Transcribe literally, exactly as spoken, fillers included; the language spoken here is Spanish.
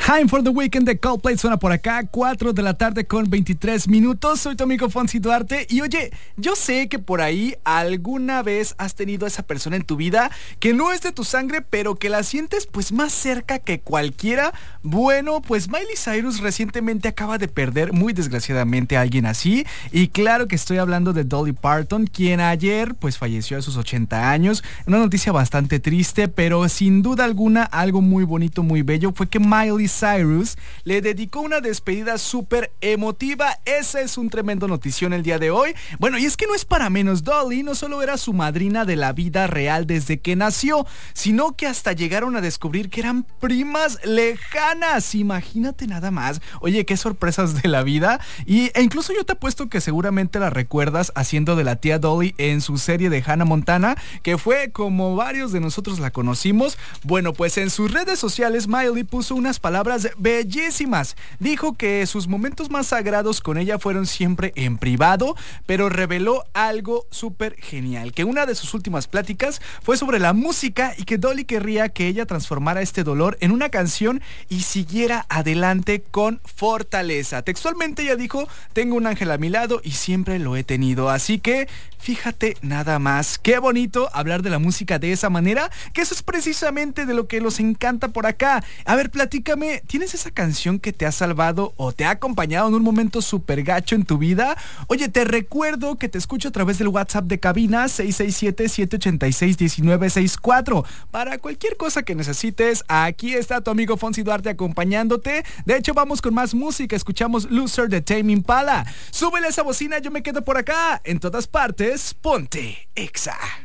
Time for the Weekend de Coldplay suena por acá, cuatro de la tarde con veintitrés minutos. Soy tu amigo Fonsi Duarte. Y oye, yo sé que por ahí alguna vez has tenido a esa persona en tu vida que no es de tu sangre, pero que la sientes pues más cerca que cualquiera. Bueno, pues Miley Cyrus recientemente acaba de perder muy desgraciadamente a alguien así. Y claro que estoy hablando de Dolly Parton, quien ayer pues falleció a sus ochenta años. Una noticia bastante triste, pero sin duda alguna algo muy bonito, muy bello, fue que Miley Cyrus le dedicó una despedida súper emotiva. Ese es un tremendo notición el día de hoy. Bueno, y es que no es para menos. Dolly no solo era su madrina de la vida real desde que nació, sino que hasta llegaron a descubrir que eran primas lejanas. Imagínate nada más. Oye, qué sorpresas de la vida. Y, e incluso yo te apuesto que seguramente la recuerdas haciendo de la tía Dolly en su serie de Hannah Montana, que fue como varios de nosotros la conocimos. Bueno, pues en sus redes sociales Miley puso unas palabras bellísimas. Dijo que sus momentos más sagrados con ella fueron siempre en privado, pero reveló algo súper genial, que una de sus últimas pláticas fue sobre la música y que Dolly querría que ella transformara este dolor en una canción y siguiera adelante con fortaleza. Textualmente ella dijo: tengo un ángel a mi lado y siempre lo he tenido. Así que fíjate nada más, qué bonito hablar de la música de esa manera, que eso es precisamente de lo que nos encanta por acá. A ver, platícame, ¿tienes esa canción que te ha salvado o te ha acompañado en un momento súper gacho en tu vida? Oye, te recuerdo que te escucho a través del WhatsApp de cabina seis seis siete, siete ocho seis, uno nueve seis cuatro. Para cualquier cosa que necesites, aquí está tu amigo Fonsi Duarte acompañándote. De hecho, vamos con más música. Escuchamos Loser de Tame Impala. Súbele esa bocina, yo me quedo por acá. En todas partes, ponte Exa.